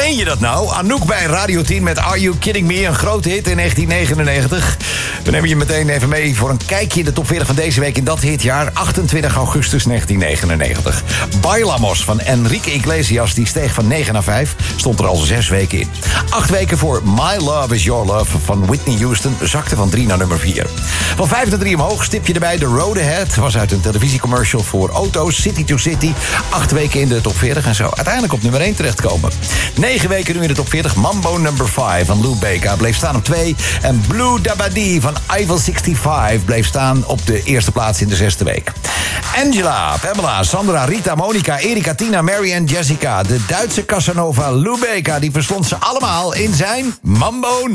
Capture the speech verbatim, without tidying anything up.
Meen je dat nou? Anouk bij Radio tien met Are You Kidding Me? Een grote hit in negentien negenennegentig. We nemen je meteen even mee voor een kijkje in de top veertig van deze week in dat hitjaar. achtentwintig augustus negentien negenennegentig. Bailamos van Enrique Iglesias, die steeg van negen naar vijf. Stond er al zes weken in. Acht weken voor My Love Is Your Love van Whitney Houston. Zakte van drie naar nummer vier. Van vijf naar drie omhoog, stipje erbij. The Road Ahead was uit een televisiecommercial voor auto's. City to City. Acht weken in de top veertig en zo uiteindelijk op nummer één terechtkomen. Negen weken nu in de top veertig. Mambo number vijf van Lou Bega bleef staan op twee. En Blue Dabadi van Ivel vijfenzestig bleef staan op de eerste plaats in de zesde week. Angela, Pamela, Sandra, Rita, Monica, Erika, Tina, Mary en Jessica. De Duitse Casanova Lou Bega, die verstond ze allemaal in zijn Mambo